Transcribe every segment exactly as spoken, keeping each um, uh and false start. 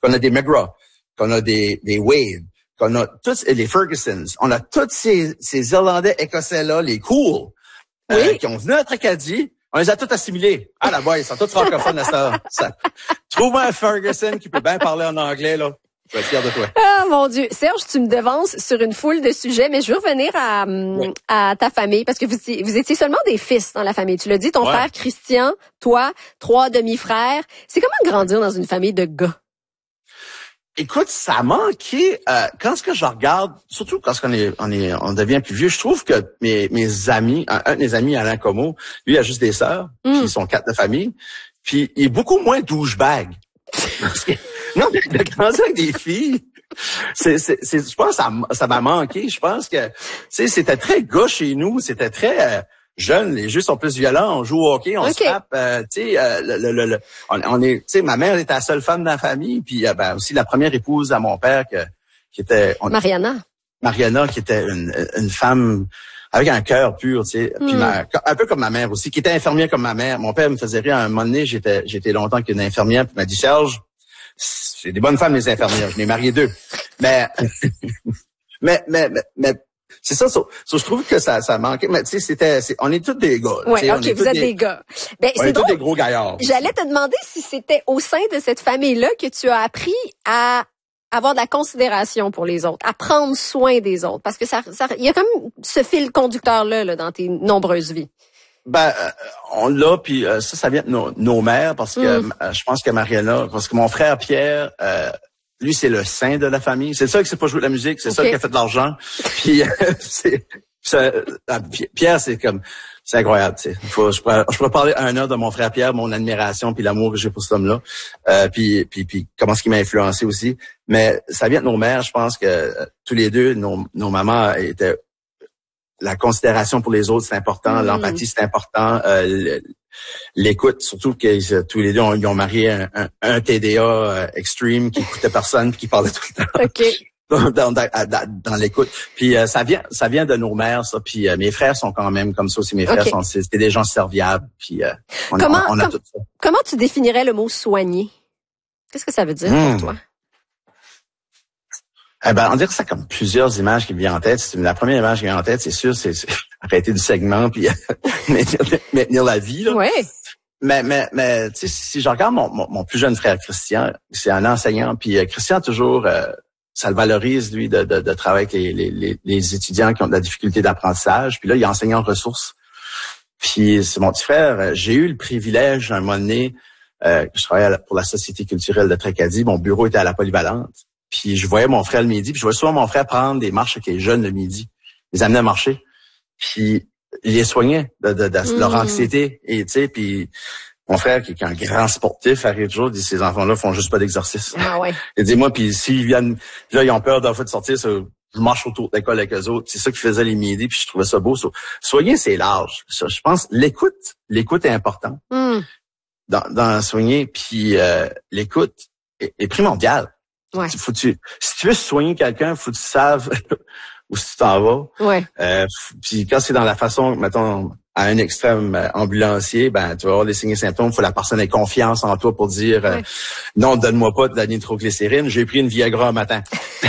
qu'on a des McGraw, qu'on a des, des Wade, qu'on a tous les Fergusons. On a tous ces, ces Irlandais écossais-là, les cool, oui. euh, qui ont venu à Tracadie. On les a tous assimilés. Ah, là-bas, ils sont tous francophones à ça. ça. Trouve-moi un Ferguson qui peut bien parler en anglais, là. Je vais être fier de toi. Ah, mon Dieu. Serge, tu me devances sur une foule de sujets, mais je veux revenir à, oui. à ta famille, parce que vous, vous étiez seulement des fils dans la famille. Tu l'as dit, ton ouais. frère Christian, toi, trois demi-frères. C'est comment de grandir dans une famille de gars? Écoute, ça a manqué, euh, quand ce que je regarde, surtout quand on est, on est, on devient plus vieux, je trouve que mes, mes amis, un, un de mes amis, Alain Como, lui, il a juste des sœurs, mm. puis ils sont quatre de famille, puis il est beaucoup moins douchebag. Parce que, non, de grandir avec des filles, c'est, c'est, c'est, je pense que ça, ça m'a manqué. Je pense que, tu sais, c'était très gars chez nous, c'était très euh, jeune. Les jeux sont plus violents. On joue au hockey, on okay. se frappe. Euh, tu sais, euh, le, le, le, on, on est, tu sais, ma mère était la seule femme de la famille, puis euh, ben aussi la première épouse à mon père que, qui était on, Mariana. Mariana, qui était une, une femme avec un cœur pur, tu sais, mm. puis ma, un peu comme ma mère aussi, qui était infirmière comme ma mère. Mon père me faisait rire à un moment donné. J'étais, j'étais longtemps qu'une infirmière, puis il m'a dit Serge. C'est des bonnes femmes, les infirmières. Je n'ai marié deux. Mais, mais, mais, mais, mais c'est ça, ça, ça, je trouve que ça, ça manquait. Mais, tu sais, c'était, c'est, on est tous des gars. Oui, OK, vous êtes des, des gars. Ben, on c'est est drôle. tous des gros gaillards. J'allais te demander si c'était au sein de cette famille-là que tu as appris à avoir de la considération pour les autres, à prendre soin des autres. Parce que ça, ça, il y a comme ce fil conducteur-là, là, dans tes nombreuses vies. Ben, euh, on l'a, puis euh, ça, ça vient de nos, nos mères, parce que mm. euh, je pense que Mariana, parce que mon frère Pierre, euh, lui, c'est le saint de la famille. C'est ça qui sait pas jouer de la musique, c'est okay. ça qui a fait de l'argent. Puis, euh, c'est, ça, euh, Pierre, c'est comme, c'est incroyable, tu sais. Faut, je pourrais, je pourrais parler un heure de mon frère Pierre, mon admiration, puis l'amour que j'ai pour cet homme-là, euh, puis, puis, puis comment ce qui m'a influencé aussi. Mais ça vient de nos mères, je pense que euh, tous les deux, nos, nos mamans étaient la considération pour les autres, c'est important. Mmh. L'empathie, c'est important. Euh, l'écoute, surtout que euh, tous les deux, on, ils ont marié un, un, un T D A euh, extreme qui écoutait personne, qui parlait tout le temps. Okay. dans, dans, dans, dans l'écoute. Puis euh, ça vient, ça vient de nos mères, ça. Puis euh, mes frères sont quand même comme ça aussi. Mes frères okay. sont, c'était des gens serviables. Puis euh, on, comment, on, on a com- tout ça. Comment tu définirais le mot soigner? Qu'est-ce que ça veut dire mmh. pour toi? Eh ben, on dirait que ça a comme plusieurs images qui me viennent en tête. C'est, la première image qui me vient en tête, c'est sûr, c'est, c'est arrêter du segment puis maintenir, maintenir la vie. Là. Ouais. Mais, mais, mais, tu sais, si je regarde mon, mon, mon plus jeune frère Christian, c'est un enseignant, puis euh, Christian toujours, euh, ça le valorise lui de, de, de travailler avec les, les, les, les étudiants qui ont de la difficulté d'apprentissage. Puis là, il est enseignant en ressources. Puis c'est mon petit frère. J'ai eu le privilège un moment donné, euh, je travaillais pour la Société culturelle de Tracadie. Mon bureau était à la Polyvalente. Puis je voyais mon frère le midi, puis je voyais souvent mon frère prendre des marches avec les jeunes le midi, les amener à marcher, puis il les soignait de, de, de mmh. leur anxiété. Et tu sais, puis mon frère qui est un grand sportif arrive toujours, dit ces enfants-là font juste pas d'exercice. Ah ouais. Il dit moi, puis s'ils viennent, là ils ont peur d'un fois de sortir, ça, je marche autour de l'école avec eux autres. C'est ça qu'ils faisaient les midis, puis je trouvais ça beau. So, soigner, c'est large. Ça, je pense l'écoute, l'écoute est importante mmh. dans, dans soigner, puis euh, l'écoute est, est primordiale. Ouais. Faut tu, si tu veux soigner quelqu'un, faut que tu saves où tu t'en vas. Ouais. Euh, puis quand c'est dans la façon, mettons, à un extrême euh, ambulancier, ben tu vas avoir des signes et symptômes. Faut que la personne ait confiance en toi pour dire euh, ouais. non, donne-moi pas de la nitroglycérine. J'ai pris une Viagra un matin.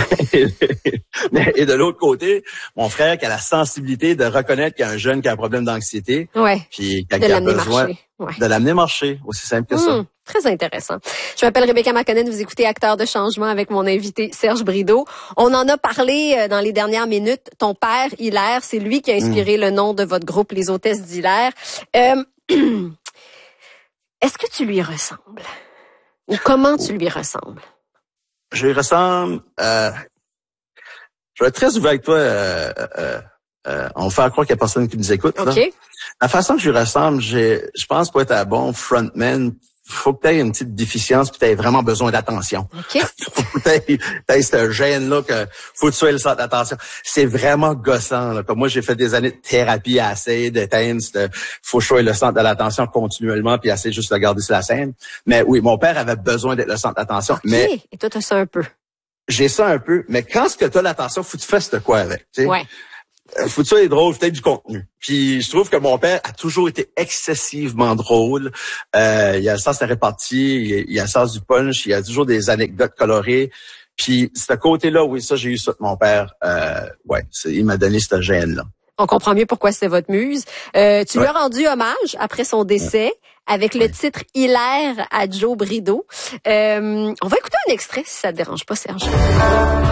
Et de l'autre côté, mon frère qui a la sensibilité de reconnaître qu'il y a un jeune qui a un problème d'anxiété, ouais. puis qui a, de qui a l'amener besoin marcher. Ouais. de l'amener marcher, aussi simple que mmh, ça. Très intéressant. Je m'appelle Rebecca Maconnen, vous écoutez Acteurs de changement avec mon invité Serge Brideau. On en a parlé dans les dernières minutes. Ton père, Hilaire, c'est lui qui a inspiré mmh. le nom de votre groupe, Les Hôtesses d'Hilaire. Euh, est-ce que tu lui ressembles? Ou comment tu lui ressembles? Je lui ressemble... Euh, je vais être très ouvert avec toi. Euh, euh, euh, on va faire croire qu'il n'y a personne qui nous écoute. OK. Là. La façon que je lui ressemble, j'ai, je pense pour être un bon frontman, faut que tu aies une petite déficience puis tu aies vraiment besoin d'attention. OK. Faut que tu aies ce gène-là que faut que tu sois le centre d'attention. C'est vraiment gossant. Là. Comme moi, j'ai fait des années de thérapie à essayer d'éteindre. Faut que je sois le centre de l'attention continuellement puis essayer juste de garder sur la scène. Mais oui, mon père avait besoin d'être le centre d'attention. OK. Mais et toi, tu as ça un peu. J'ai ça un peu. Mais quand ce que tu as l'attention, faut que tu fasses de quoi avec. T'sais? Ouais. faut que ça est drôle, peut-être du contenu. Puis je trouve que mon père a toujours été excessivement drôle. Euh, il a le sens de la répartie, il a le sens du punch, il a toujours des anecdotes colorées. Puis ce côté-là, oui, ça, j'ai eu ça de mon père. Euh, ouais, c'est, il m'a donné cette gêne-là. On comprend mieux pourquoi c'était votre muse. Euh, tu ouais. lui as rendu hommage après son décès ouais. avec le ouais. titre Hilaire à Joe Brideau. Euh, on va écouter un extrait si ça te dérange pas, Serge.